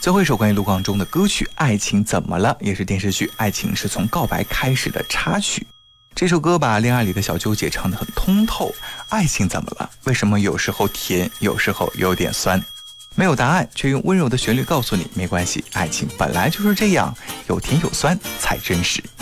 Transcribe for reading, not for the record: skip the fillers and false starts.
最后一首关于卢广仲的歌曲《爱情怎么了》，也是电视剧《爱情是从告白开始》的插曲。这首歌把恋爱里的小纠结唱得很通透。爱情怎么了？为什么有时候甜，有时候有点酸？没有答案，却用温柔的旋律告诉你，没关系，爱情本来就是这样，有甜有酸才真实。